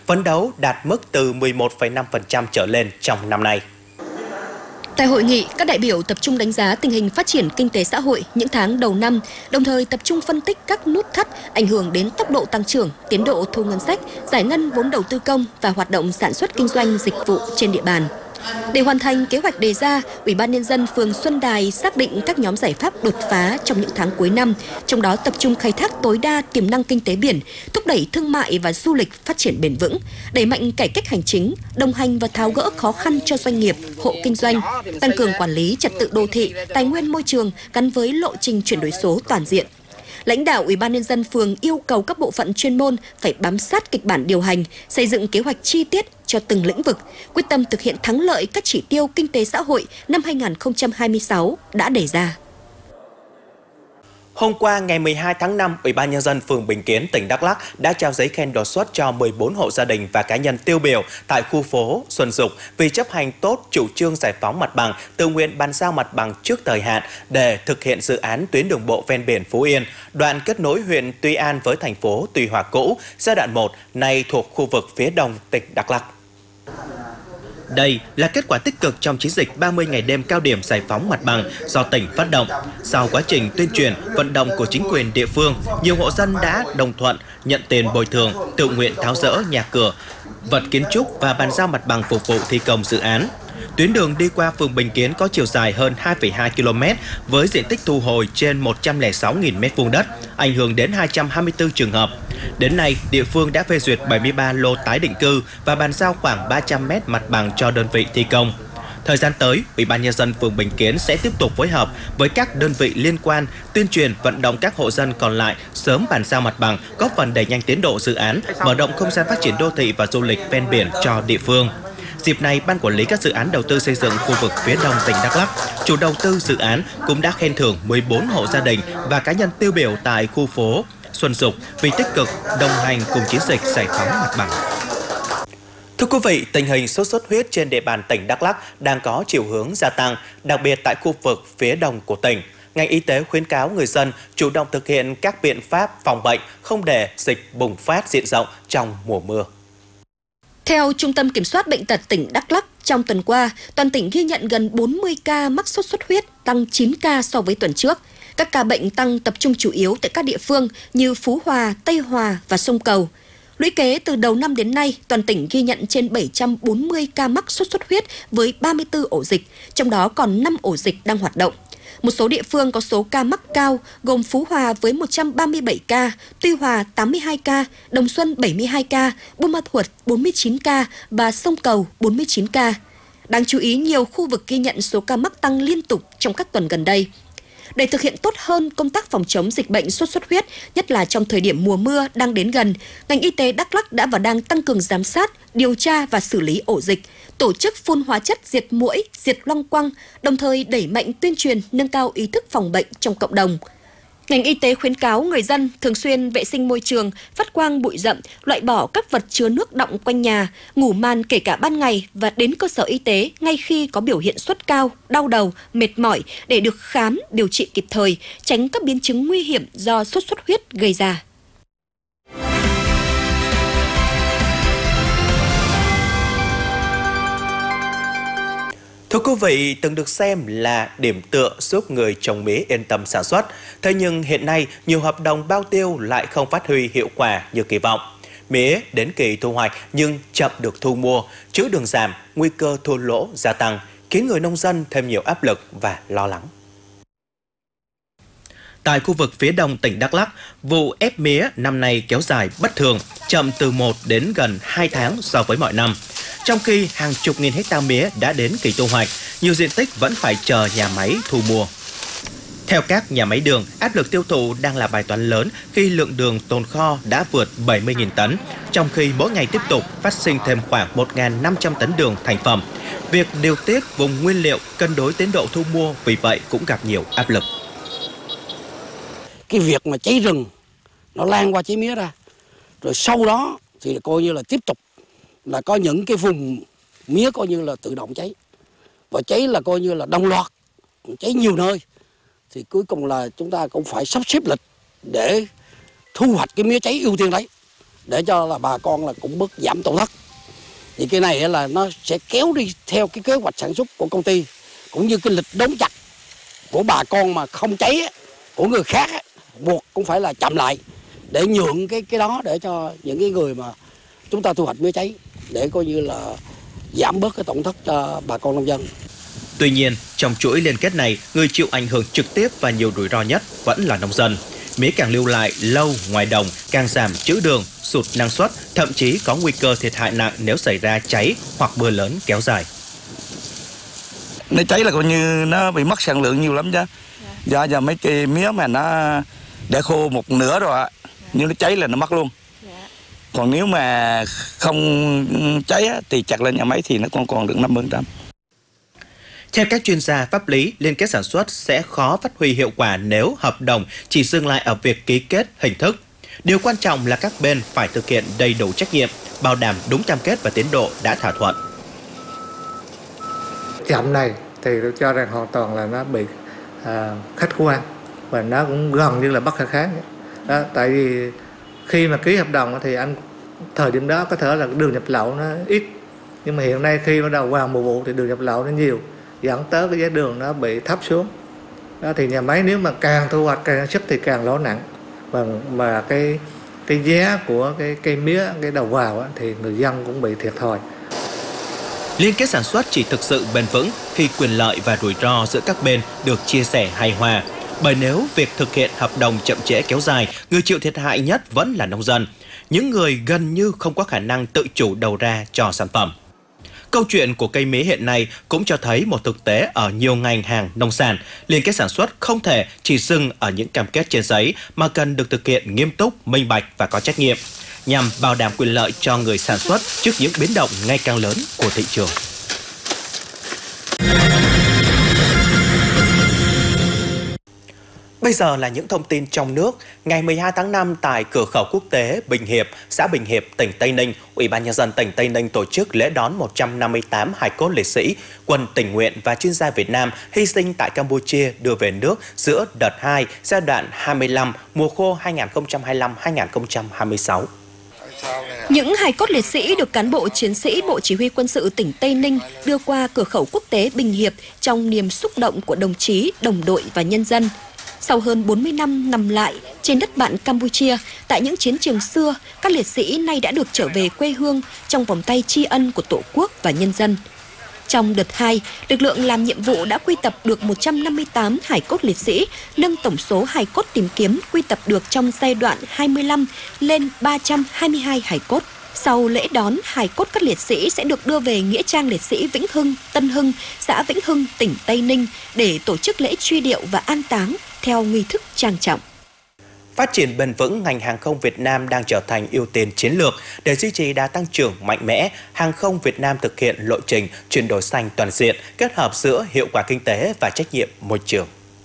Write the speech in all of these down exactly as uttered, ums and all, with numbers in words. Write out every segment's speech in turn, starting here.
phấn đấu đạt mức từ mười một phẩy năm phần trăm trở lên trong năm nay. Tại hội nghị, các đại biểu tập trung đánh giá tình hình phát triển kinh tế xã hội những tháng đầu năm, đồng thời tập trung phân tích các nút thắt ảnh hưởng đến tốc độ tăng trưởng, tiến độ thu ngân sách, giải ngân vốn đầu tư công và hoạt động sản xuất kinh doanh dịch vụ trên địa bàn. Để hoàn thành kế hoạch đề ra, Ủy ban Nhân dân phường Xuân Đài xác định các nhóm giải pháp đột phá trong những tháng cuối năm, trong đó tập trung khai thác tối đa tiềm năng kinh tế biển, thúc đẩy thương mại và du lịch phát triển bền vững, đẩy mạnh cải cách hành chính, đồng hành và tháo gỡ khó khăn cho doanh nghiệp, hộ kinh doanh, tăng cường quản lý trật tự đô thị, tài nguyên môi trường gắn với lộ trình chuyển đổi số toàn diện. Lãnh đạo Ủy ban Nhân dân phường yêu cầu các bộ phận chuyên môn phải bám sát kịch bản điều hành, xây dựng kế hoạch chi tiết cho từng lĩnh vực, quyết tâm thực hiện thắng lợi các chỉ tiêu kinh tế xã hội năm hai nghìn không trăm hai mươi sáu đã đề ra. Hôm qua, ngày mười hai tháng năm, Ủy ban Nhân dân phường Bình Kiến, tỉnh Đắk Lắk đã trao giấy khen đột xuất cho mười bốn hộ gia đình và cá nhân tiêu biểu tại khu phố Xuân Dục vì chấp hành tốt chủ trương giải phóng mặt bằng, tự nguyện bàn giao mặt bằng trước thời hạn để thực hiện dự án tuyến đường bộ ven biển Phú Yên, đoạn kết nối huyện Tuy An với thành phố Tuy Hòa cũ, giai đoạn một, nay thuộc khu vực phía đông tỉnh Đắk Lắk. Đây là kết quả tích cực trong chiến dịch ba mươi ngày đêm cao điểm giải phóng mặt bằng do tỉnh phát động. Sau quá trình tuyên truyền, vận động của chính quyền địa phương, nhiều hộ dân đã đồng thuận nhận tiền bồi thường, tự nguyện tháo dỡ nhà cửa, vật kiến trúc và bàn giao mặt bằng phục vụ thi công dự án. Tuyến đường đi qua phường Bình Kiến có chiều dài hơn hai phẩy hai ki lô mét với diện tích thu hồi trên một trăm lẻ sáu nghìn mét vuông đất, ảnh hưởng đến hai trăm hai mươi tư trường hợp. Đến nay, địa phương đã phê duyệt bảy mươi ba lô tái định cư và bàn giao khoảng ba trăm mét mặt bằng cho đơn vị thi công. Thời gian tới, Ủy ban Nhân dân phường Bình Kiến sẽ tiếp tục phối hợp với các đơn vị liên quan tuyên truyền vận động các hộ dân còn lại sớm bàn giao mặt bằng, góp phần đẩy nhanh tiến độ dự án, mở rộng không gian phát triển đô thị và du lịch ven biển cho địa phương. Dịp này, Ban Quản lý các dự án đầu tư xây dựng khu vực phía đông tỉnh Đắk Lắk, chủ đầu tư dự án cũng đã khen thưởng mười bốn hộ gia đình và cá nhân tiêu biểu tại khu phố Xuân Dục vì tích cực đồng hành cùng chiến dịch giải phóng mặt bằng. Thưa quý vị, tình hình sốt xuất huyết trên địa bàn tỉnh Đắk Lắk đang có chiều hướng gia tăng, đặc biệt tại khu vực phía đông của tỉnh. Ngành y tế khuyến cáo người dân chủ động thực hiện các biện pháp phòng bệnh, không để dịch bùng phát diện rộng trong mùa mưa. Theo Trung tâm Kiểm soát Bệnh tật tỉnh Đắk Lắk, trong tuần qua, toàn tỉnh ghi nhận gần bốn mươi ca mắc sốt xuất huyết, tăng chín ca so với tuần trước. Các ca bệnh tăng tập trung chủ yếu tại các địa phương như Phú Hòa, Tây Hòa và Sông Cầu. Lũy kế từ đầu năm đến nay, toàn tỉnh ghi nhận trên bảy trăm bốn mươi ca mắc sốt xuất huyết với ba mươi tư ổ dịch, trong đó còn năm ổ dịch đang hoạt động. Một số địa phương có số ca mắc cao gồm Phú Hòa với một trăm ba mươi bảy ca, Tuy Hòa tám mươi hai ca, Đồng Xuân bảy mươi hai ca, Buôn Ma Thuột bốn mươi chín ca và Sông Cầu bốn mươi chín ca. Đáng chú ý, nhiều khu vực ghi nhận số ca mắc tăng liên tục trong các tuần gần đây. Để thực hiện tốt hơn công tác phòng chống dịch bệnh sốt xuất huyết, nhất là trong thời điểm mùa mưa đang đến gần, ngành y tế Đắk Lắk đã và đang tăng cường giám sát, điều tra và xử lý ổ dịch, tổ chức phun hóa chất diệt muỗi, diệt loang quăng, đồng thời đẩy mạnh tuyên truyền, nâng cao ý thức phòng bệnh trong cộng đồng. Ngành y tế khuyến cáo người dân thường xuyên vệ sinh môi trường, phát quang bụi rậm, loại bỏ các vật chứa nước đọng quanh nhà, ngủ màn kể cả ban ngày và đến cơ sở y tế ngay khi có biểu hiện sốt cao, đau đầu, mệt mỏi để được khám, điều trị kịp thời, tránh các biến chứng nguy hiểm do sốt xuất huyết gây ra. Thưa quý vị, từng được xem là điểm tựa giúp người trồng mía yên tâm sản xuất. Thế nhưng hiện nay, nhiều hợp đồng bao tiêu lại không phát huy hiệu quả như kỳ vọng. Mía đến kỳ thu hoạch nhưng chậm được thu mua, chữ đường giảm, nguy cơ thua lỗ gia tăng, khiến người nông dân thêm nhiều áp lực và lo lắng. Tại khu vực phía đông tỉnh Đắk Lắk, vụ ép mía năm nay kéo dài bất thường, chậm từ một đến gần hai tháng so với mọi năm. Trong khi hàng chục nghìn hecta mía đã đến kỳ thu hoạch, nhiều diện tích vẫn phải chờ nhà máy thu mua. Theo các nhà máy đường, áp lực tiêu thụ đang là bài toán lớn khi lượng đường tồn kho đã vượt bảy mươi nghìn tấn, trong khi mỗi ngày tiếp tục phát sinh thêm khoảng một nghìn năm trăm tấn đường thành phẩm. Việc điều tiết vùng nguyên liệu, cân đối tiến độ thu mua vì vậy cũng gặp nhiều áp lực. Cái việc mà cháy rừng nó lan qua trái mía ra, rồi sau đó thì coi như là tiếp tục là có những cái vùng mía coi như là tự động cháy, và cháy là coi như là đồng loạt, cháy nhiều nơi, thì cuối cùng là chúng ta cũng phải sắp xếp lịch để thu hoạch cái mía cháy ưu tiên đấy, để cho là bà con là cũng bớt giảm tổn thất. Thì cái này là nó sẽ kéo đi theo cái kế hoạch sản xuất của công ty, cũng như cái lịch đóng chặt của bà con mà không cháy của người khác buộc cũng phải là chậm lại để nhượng cái cái đó để cho những cái người mà chúng ta thu hoạch mía cháy, để coi như là giảm bớt cái tổn thất cho bà con nông dân. Tuy nhiên, trong chuỗi liên kết này, người chịu ảnh hưởng trực tiếp và nhiều rủi ro nhất vẫn là nông dân. Mía càng lưu lại lâu ngoài đồng, càng giảm trữ đường, sụt năng suất, thậm chí có nguy cơ thiệt hại nặng nếu xảy ra cháy hoặc mưa lớn kéo dài. Nó cháy là coi như nó bị mất sản lượng nhiều lắm chứ. Do giờ mấy cây mía mà nó để khô một nửa rồi ạ, nếu nó cháy là nó mất luôn. Còn nếu mà không cháy thì chặt lên nhà máy thì nó còn còn được năm mươi phần trăm. Theo các chuyên gia pháp lý, liên kết sản xuất sẽ khó phát huy hiệu quả nếu hợp đồng chỉ dừng lại ở việc ký kết hình thức. Điều quan trọng là các bên phải thực hiện đầy đủ trách nhiệm, bảo đảm đúng cam kết và tiến độ đã thỏa thuận. Chậm này thì tôi cho rằng hoàn toàn là nó bị à, khách quan và nó cũng gần như là bất khả kháng. Đó, tại vì khi mà ký hợp đồng thì anh thời điểm đó có thể là đường nhập lậu nó ít, nhưng mà hiện nay khi bắt đầu vào mùa vụ thì đường nhập lậu nó nhiều, dẫn tới cái giá đường nó bị thấp xuống. Đó thì nhà máy nếu mà càng thu hoạch càng sản xuất thì càng lỗ nặng, và mà cái cái giá của cái cây mía cái đầu vào á, thì người dân cũng bị thiệt thòi. Liên kết sản xuất chỉ thực sự bền vững khi quyền lợi và rủi ro giữa các bên được chia sẻ hài hòa. Bởi nếu việc thực hiện hợp đồng chậm trễ kéo dài, người chịu thiệt hại nhất vẫn là nông dân, những người gần như không có khả năng tự chủ đầu ra cho sản phẩm. Câu chuyện của cây mía hiện nay cũng cho thấy một thực tế ở nhiều ngành hàng nông sản. Liên kết sản xuất không thể chỉ dừng ở những cam kết trên giấy mà cần được thực hiện nghiêm túc, minh bạch và có trách nhiệm, nhằm bảo đảm quyền lợi cho người sản xuất trước những biến động ngày càng lớn của thị trường. Bây giờ là những thông tin trong nước. Ngày mười hai tháng năm tại cửa khẩu quốc tế Bình Hiệp, xã Bình Hiệp, tỉnh Tây Ninh, Ủy ban Nhân dân tỉnh Tây Ninh tổ chức lễ đón một trăm năm mươi tám hài cốt liệt sĩ, quân tình nguyện và chuyên gia Việt Nam hy sinh tại Campuchia đưa về nước giữa đợt hai giai đoạn hai mươi lăm mùa khô hai nghìn không trăm hai mươi lăm đến hai nghìn không trăm hai mươi sáu. Những hài cốt liệt sĩ được cán bộ chiến sĩ Bộ Chỉ huy Quân sự tỉnh Tây Ninh đưa qua cửa khẩu quốc tế Bình Hiệp trong niềm xúc động của đồng chí, đồng đội và nhân dân. Sau hơn bốn mươi năm nằm lại trên đất bạn Campuchia, tại những chiến trường xưa, các liệt sĩ nay đã được trở về quê hương trong vòng tay tri ân của Tổ quốc và nhân dân. Trong đợt hai, lực lượng làm nhiệm vụ đã quy tập được một trăm năm mươi tám hài cốt liệt sĩ, nâng tổng số hài cốt tìm kiếm quy tập được trong giai đoạn hai mươi lăm lên ba trăm hai mươi hai hài cốt. Sau lễ đón, hài cốt các liệt sĩ sẽ được đưa về Nghĩa trang liệt sĩ Vĩnh Hưng, Tân Hưng, xã Vĩnh Hưng, tỉnh Tây Ninh để tổ chức lễ truy điệu và an táng theo nghi thức trang trọng. Phát triển bền vững ngành hàng không Việt Nam đang trở thành ưu tiên chiến lược. Để duy trì đà tăng trưởng mạnh mẽ, hàng không Việt Nam thực hiện lộ trình chuyển đổi xanh toàn diện, kết hợp giữa hiệu quả kinh tế và trách nhiệm môi trường.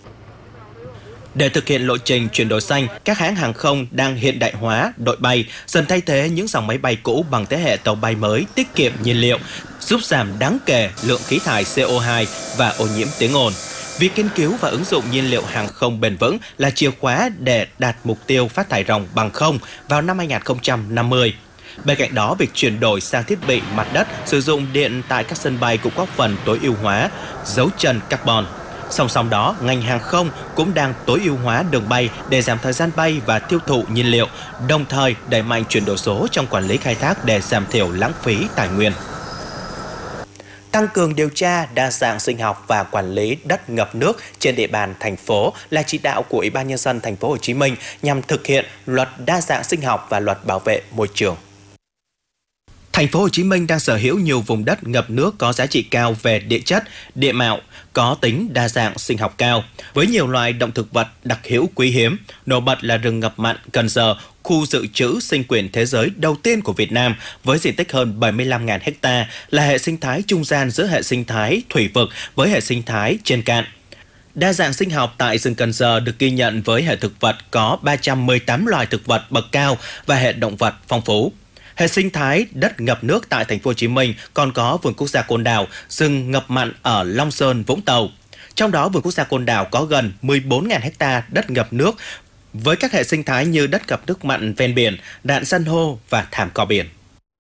Để thực hiện lộ trình chuyển đổi xanh, các hãng hàng không đang hiện đại hóa đội bay, dần thay thế những dòng máy bay cũ bằng thế hệ tàu bay mới tiết kiệm nhiên liệu, giúp giảm đáng kể lượng khí thải C O hai và ô nhiễm tiếng ồn. Việc nghiên cứu và ứng dụng nhiên liệu hàng không bền vững là chìa khóa để đạt mục tiêu phát thải ròng bằng không vào năm hai nghìn không trăm năm mươi. Bên cạnh đó, việc chuyển đổi sang thiết bị mặt đất sử dụng điện tại các sân bay cũng góp phần tối ưu hóa dấu chân carbon. Song song đó, ngành hàng không cũng đang tối ưu hóa đường bay để giảm thời gian bay và tiêu thụ nhiên liệu, đồng thời đẩy mạnh chuyển đổi số trong quản lý khai thác để giảm thiểu lãng phí tài nguyên. Tăng cường điều tra, đa dạng sinh học và quản lý đất ngập nước trên địa bàn thành phố là chỉ đạo của Ủy ban Nhân dân thành phố Hồ Chí Minh nhằm thực hiện luật đa dạng sinh học và luật bảo vệ môi trường. Thành phố Hồ Chí Minh đang sở hữu nhiều vùng đất ngập nước có giá trị cao về địa chất, địa mạo, có tính đa dạng sinh học cao, với nhiều loài động thực vật đặc hữu quý hiếm. Nổi bật là rừng ngập mặn Cần Giờ, khu dự trữ sinh quyển thế giới đầu tiên của Việt Nam với diện tích hơn bảy mươi lăm nghìn ha, là hệ sinh thái trung gian giữa hệ sinh thái thủy vực với hệ sinh thái trên cạn. Đa dạng sinh học tại rừng Cần Giờ được ghi nhận với hệ thực vật có ba trăm mười tám loài thực vật bậc cao và hệ động vật phong phú. Hệ sinh thái đất ngập nước tại thành phố Hồ Chí Minh còn có vườn quốc gia Côn Đảo, rừng ngập mặn ở Long Sơn, Vũng Tàu. Trong đó, vườn quốc gia Côn Đảo có gần mười bốn nghìn ha đất ngập nước với các hệ sinh thái như đất ngập nước mặn ven biển, rạn san hô và thảm cỏ biển.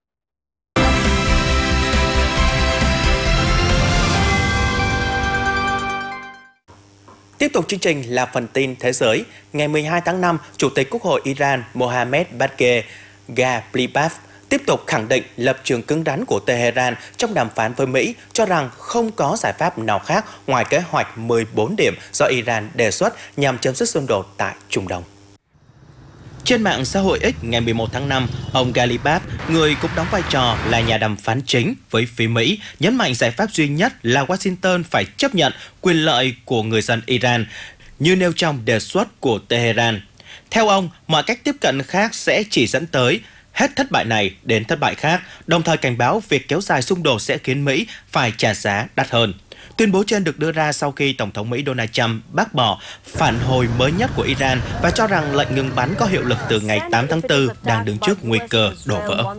Tiếp tục chương trình là phần tin thế giới. Ngày mười hai tháng năm, Chủ tịch Quốc hội Iran Mohammad Bagher Ghalibaf tiếp tục khẳng định lập trường cứng rắn của Tehran trong đàm phán với Mỹ, cho rằng không có giải pháp nào khác ngoài kế hoạch mười bốn điểm do Iran đề xuất nhằm chấm dứt xung đột tại Trung Đông. Trên mạng xã hội X ngày mười một tháng năm, ông Ghalibaf, người cũng đóng vai trò là nhà đàm phán chính với phía Mỹ, nhấn mạnh giải pháp duy nhất là Washington phải chấp nhận quyền lợi của người dân Iran, như nêu trong đề xuất của Tehran. Theo ông, mọi cách tiếp cận khác sẽ chỉ dẫn tới hết thất bại này đến thất bại khác, đồng thời cảnh báo việc kéo dài xung đột sẽ khiến Mỹ phải trả giá đắt hơn. Tuyên bố trên được đưa ra sau khi Tổng thống Mỹ Donald Trump bác bỏ phản hồi mới nhất của Iran và cho rằng lệnh ngừng bắn có hiệu lực từ ngày tám tháng tư đang đứng trước nguy cơ đổ vỡ.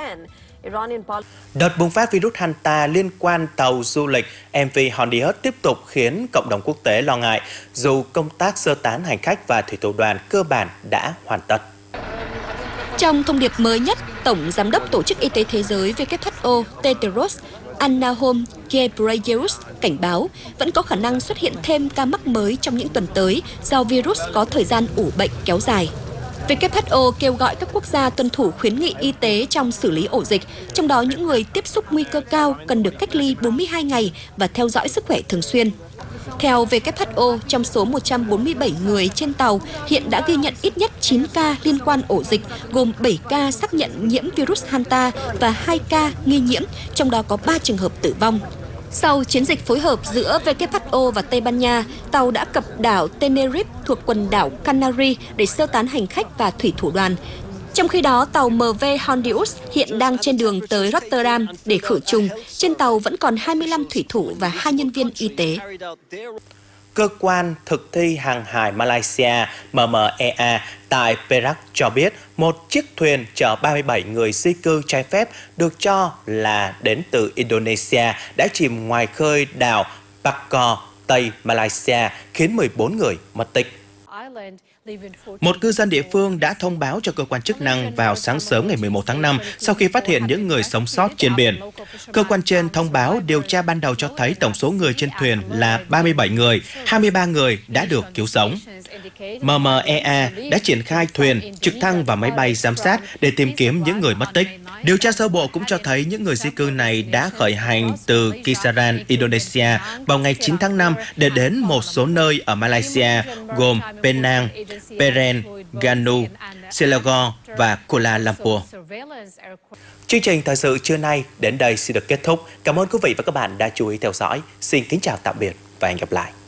Đợt bùng phát virus Hanta liên quan tàu du lịch em vê Hondius tiếp tục khiến cộng đồng quốc tế lo ngại, dù công tác sơ tán hành khách và thủy thủ đoàn cơ bản đã hoàn tất. Trong thông điệp mới nhất, Tổng Giám đốc Tổ chức Y tế Thế giới W H O Tedros Adhanom Ghebreyesus cảnh báo vẫn có khả năng xuất hiện thêm ca mắc mới trong những tuần tới do virus có thời gian ủ bệnh kéo dài. W H O kêu gọi các quốc gia tuân thủ khuyến nghị y tế trong xử lý ổ dịch, trong đó những người tiếp xúc nguy cơ cao cần được cách ly bốn mươi hai ngày và theo dõi sức khỏe thường xuyên. Theo W H O, trong số một trăm bốn mươi bảy người trên tàu, hiện đã ghi nhận ít nhất chín ca liên quan ổ dịch, gồm bảy ca xác nhận nhiễm virus Hanta và hai ca nghi nhiễm, trong đó có ba trường hợp tử vong. Sau chiến dịch phối hợp giữa W H O và Tây Ban Nha, tàu đã cập đảo Tenerife thuộc quần đảo Canary để sơ tán hành khách và thủy thủ đoàn. Trong khi đó, tàu em vê Hondius hiện đang trên đường tới Rotterdam để khử trùng. Trên tàu vẫn còn hai mươi lăm thủy thủ và hai nhân viên y tế. Cơ quan thực thi hàng hải Malaysia M M E A tại Perak cho biết một chiếc thuyền chở ba mươi bảy người di cư trái phép được cho là đến từ Indonesia đã chìm ngoài khơi đảo Packor, Tây Malaysia, khiến mười bốn người mất tích. Một cư dân địa phương đã thông báo cho cơ quan chức năng vào sáng sớm ngày mười một tháng năm sau khi phát hiện những người sống sót trên biển. Cơ quan trên thông báo điều tra ban đầu cho thấy tổng số người trên thuyền là ba mươi bảy người, hai mươi ba người đã được cứu sống. M M E A đã triển khai thuyền, trực thăng và máy bay giám sát để tìm kiếm những người mất tích. Điều tra sơ bộ cũng cho thấy những người di cư này đã khởi hành từ Kisaran, Indonesia vào ngày chín tháng năm để đến một số nơi ở Malaysia gồm Penang, Peren, Ganu, Selangor và Kuala Lumpur. Chương trình thời sự trưa nay đến đây xin được kết thúc. Cảm ơn quý vị và các bạn đã chú ý theo dõi. Xin kính chào tạm biệt và hẹn gặp lại.